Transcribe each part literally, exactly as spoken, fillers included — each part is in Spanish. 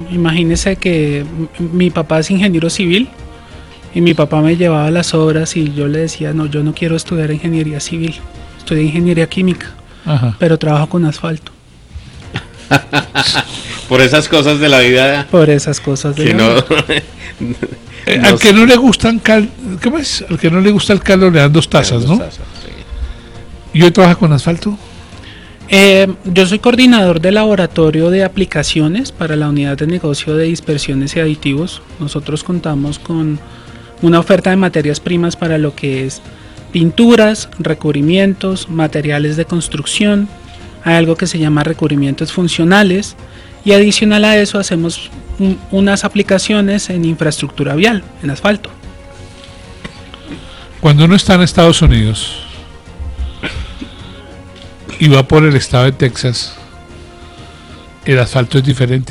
Imagínese que m- mi papá es ingeniero civil y mi papá me llevaba a las obras y yo le decía, no, yo no quiero estudiar ingeniería civil, estudié ingeniería química, Ajá. pero trabajo con asfalto. Por esas cosas de la vida Por esas cosas de que la no... vida. Eh, No al sé. que no le gustan cal, ¿cómo es? Al que no le gusta el caldo le dan dos tazas, ¿no? Tazas, sí. ¿Y hoy trabaja con asfalto? Eh, yo soy coordinador de laboratorio de aplicaciones para la unidad de negocio de dispersiones y aditivos. Nosotros contamos con una oferta de materias primas para lo que es pinturas, recubrimientos, materiales de construcción. Hay algo que se llama recubrimientos funcionales y adicional a eso hacemos un- unas aplicaciones en infraestructura vial, en asfalto. Cuando uno está en Estados Unidos y va por el estado de Texas, el asfalto es diferente.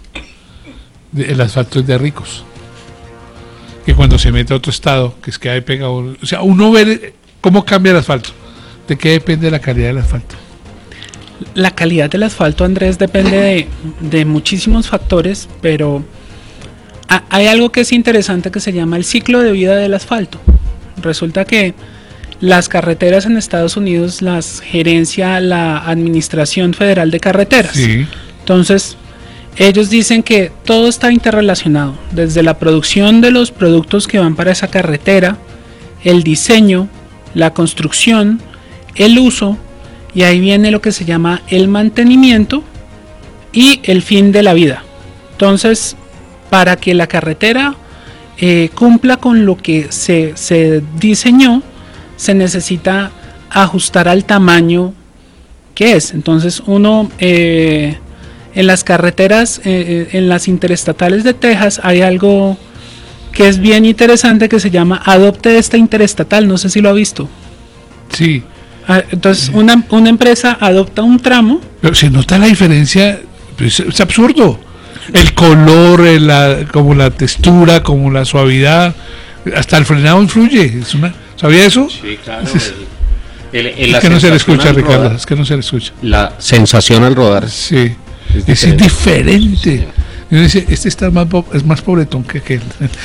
De- El asfalto es de ricos. Que cuando se mete a otro estado, que es que ahí pega uno. O sea, uno ve cómo cambia el asfalto. ¿De qué depende la calidad del asfalto? La calidad del asfalto, Andrés, depende de, de muchísimos factores, pero ha- hay algo que es interesante que se llama el ciclo de vida del asfalto. Resulta que las carreteras en Estados Unidos las gerencia la Administración Federal de Carreteras. Sí. Entonces, ellos dicen que todo está interrelacionado, desde la producción de los productos que van para esa carretera, el diseño, la construcción, el uso, y ahí viene lo que se llama el mantenimiento y el fin de la vida. Entonces, para que la carretera eh, cumpla con lo que se, se diseñó, se necesita ajustar al tamaño que es. Entonces, uno... Eh, en las carreteras, eh, en las interestatales de Texas, hay algo que es bien interesante que se llama Adopte esta interestatal, no sé si lo ha visto. Sí. Ah, Entonces, una, una empresa adopta un tramo. Pero se nota la diferencia, pues, es absurdo. El color, el- la, como la textura, como la suavidad, hasta el frenado influye. Es una, ¿sabía eso? Sí, claro. El, el- el- la Es que no se le sensación escucha, al Ricardo, rodar. es que no se le escucha. La sensación al rodar. Sí, Es es, es diferente. diferente. Y uno dice, este está más po- es más pobretón que aquel.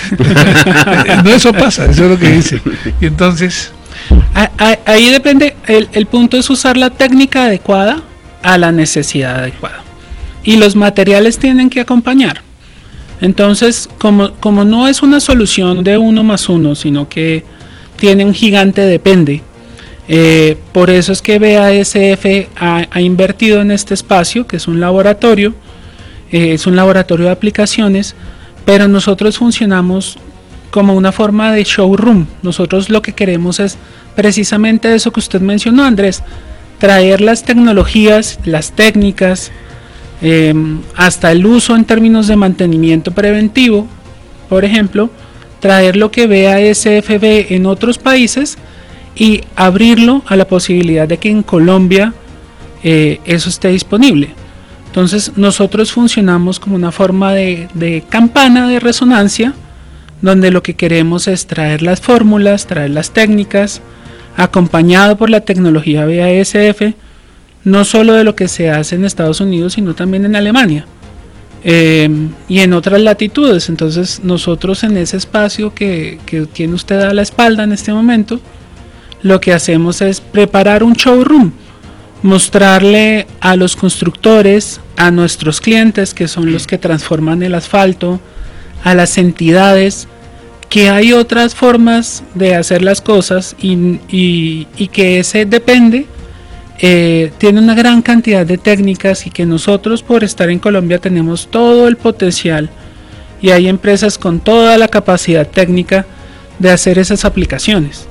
No, eso pasa, eso es lo que dice. Y entonces, Ah, ah, Ahí depende, el, el punto es usar la técnica adecuada a la necesidad adecuada. Y los materiales tienen que acompañar. Entonces, como, como no es una solución de uno más uno, sino que tiene un gigante depende, eh, por eso es que B A S F ha, ha invertido en este espacio, que es un laboratorio, eh, es un laboratorio de aplicaciones, pero nosotros funcionamos como una forma de showroom. Nosotros lo que queremos es precisamente eso que usted mencionó, Andrés, traer las tecnologías, las técnicas, eh, hasta el uso en términos de mantenimiento preventivo, por ejemplo, traer lo que B A S F ve en otros países y abrirlo a la posibilidad de que en Colombia eh, eso esté disponible. Entonces nosotros funcionamos como una forma de, de campana de resonancia, donde lo que queremos es traer las fórmulas, traer las técnicas, acompañado por la tecnología B A S F, no solo de lo que se hace en Estados Unidos, sino también en Alemania eh, y en otras latitudes. Entonces nosotros en ese espacio que, que tiene usted a la espalda en este momento, lo que hacemos es preparar un showroom, mostrarle a los constructores, a nuestros clientes, que son los que transforman el asfalto, a las entidades, que hay otras formas de hacer las cosas y, y, y que ese depende, eh, tiene una gran cantidad de técnicas y que nosotros por estar en Colombia tenemos todo el potencial y hay empresas con toda la capacidad técnica de hacer esas aplicaciones.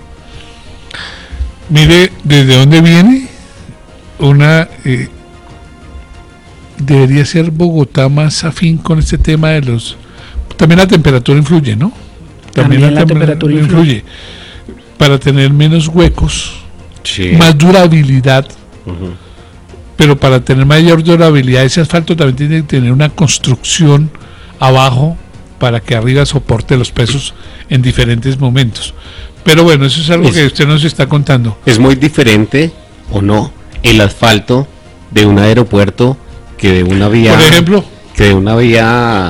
mire desde dónde viene una... eh, debería ser Bogotá más afín con este tema de los... También la temperatura influye, ¿no? También la temperatura influye. Para tener menos huecos, Sí. más durabilidad, Ujú. pero para tener mayor durabilidad ese asfalto también tiene que tener una construcción abajo para que arriba soporte los pesos en diferentes momentos. Pero bueno, eso es algo Es- que usted nos está contando. ¿Es muy diferente o no el asfalto de un aeropuerto que de una vía, Por ejemplo, que de una vía